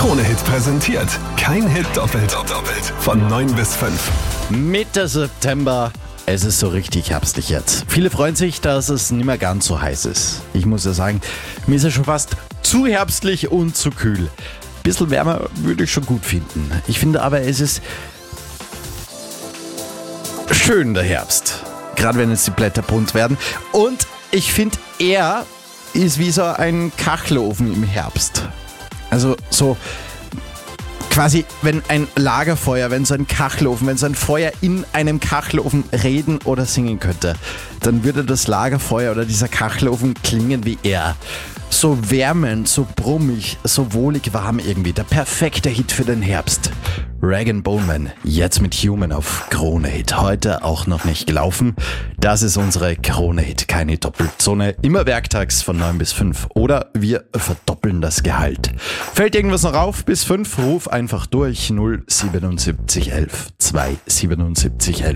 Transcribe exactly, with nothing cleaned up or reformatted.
Krone-Hit präsentiert. Kein Hit doppelt. doppelt. Von neun bis fünf. Mitte September, es ist so richtig herbstlich jetzt. Viele freuen sich, dass es nicht mehr ganz so heiß ist. Ich muss ja sagen, mir ist es schon fast zu herbstlich und zu kühl. Ein bisschen wärmer würde ich schon gut finden. Ich finde aber, es ist schön, der Herbst. Gerade wenn jetzt die Blätter bunt werden. Und ich finde, er ist wie so ein Kachelofen im Herbst. Also so quasi, wenn ein Lagerfeuer, wenn so ein Kachelofen, wenn so ein Feuer in einem Kachelofen reden oder singen könnte, dann würde das Lagerfeuer oder dieser Kachelofen klingen wie er. So wärmend, so brummig, so wohlig warm irgendwie. Der perfekte Hit für den Herbst. Rag Bone Man, jetzt mit Human auf Krone-Hit. Heute auch noch nicht gelaufen. Das ist unsere Krone-Hit, keine Doppelzone. Immer werktags von neun bis fünf. Oder wir verdoppeln das Gehalt. Fällt irgendwas noch auf bis fünf? Ruf einfach durch null sieben sieben eins eins zwei sieben sieben eins eins.